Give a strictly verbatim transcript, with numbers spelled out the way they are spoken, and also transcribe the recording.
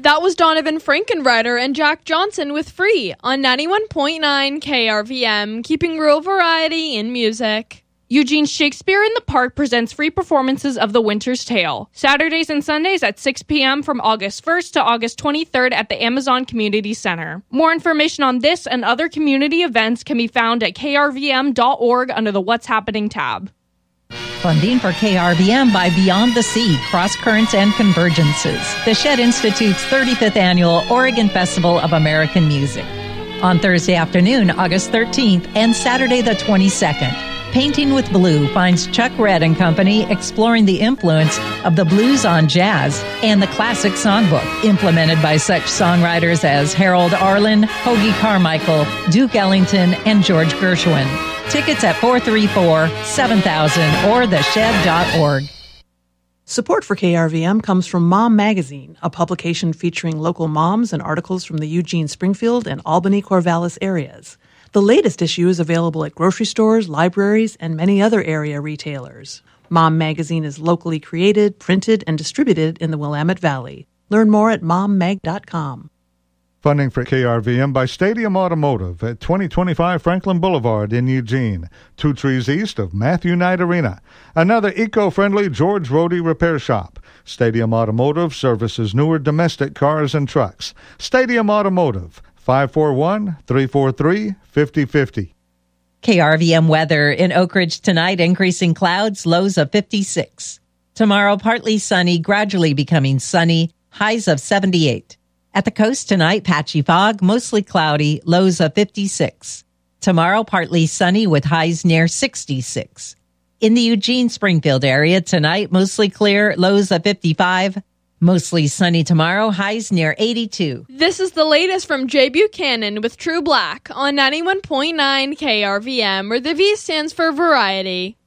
That was Donovan Frankenreiter and Jack Johnson with Free on ninety-one point nine K R V M, keeping real variety in music. Eugene Shakespeare in the Park presents free performances of The Winter's Tale, Saturdays and Sundays at six p.m. from August first to August twenty-third at the Amazon Community Center. More information on this and other community events can be found at k r v m dot org under the What's Happening tab. Funding for K R V M by Beyond the Sea, Cross Currents and Convergences, the Shedd Institute's thirty-fifth Annual Oregon Festival of American Music. On Thursday afternoon, August thirteenth, and Saturday the twenty-second, Painting with Blue finds Chuck Red and Company exploring the influence of the blues on jazz and the classic songbook, implemented by such songwriters as Harold Arlen, Hoagie Carmichael, Duke Ellington, and George Gershwin. Tickets at four three four, seven thousand or the shed dot org. Support for K R V M comes from Mom Magazine, a publication featuring local moms and articles from the Eugene, Springfield, and Albany-Corvallis areas. The latest issue is available at grocery stores, libraries, and many other area retailers. Mom Magazine is locally created, printed, and distributed in the Willamette Valley. Learn more at mom mag dot com. Funding for K R V M by Stadium Automotive at twenty twenty-five Franklin Boulevard in Eugene, two trees east of Matthew Knight Arena. Another eco-friendly George Rohde repair shop. Stadium Automotive services newer domestic cars and trucks. Stadium Automotive, five four one, three four three, five zero five zero. K R V M weather in Oak Ridge tonight, increasing clouds, lows of fifty-six. Tomorrow, partly sunny, gradually becoming sunny, highs of seventy-eight. At the coast tonight, patchy fog, mostly cloudy, lows of fifty-six. Tomorrow, partly sunny with highs near sixty-six. In the Eugene-Springfield area tonight, mostly clear, lows of fifty-five. Mostly sunny tomorrow, highs near eighty-two. This is the latest from Jay Buchanan with True Black on ninety-one point nine K R V M, where the V stands for variety.